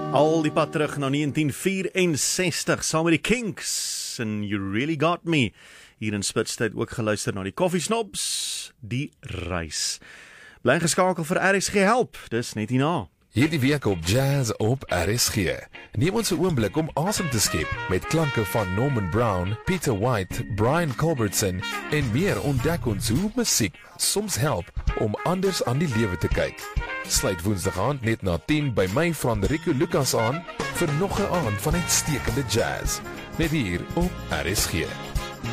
Al die pad terug na 1964, saam met die Kinks, and You Really Got Me. Hier in Spitstyd ook geluister na die Koffiesnobs, die reis. Bly geskakel vir RSG Help, dis net hierna. Hierdie week op Jazz op RSG. Neem ons 'n oomblik om asem te skep met klanke van Norman Brown, Peter White, Brian Culbertson en meer. Ontdek ons hoe musiek soms help om anders aan die lewe te kyk. Sluit Woensdag aand net na 10 by my Franderico Lucas aan vir nog 'n aand van uitstekende jazz. Net hier op RSG.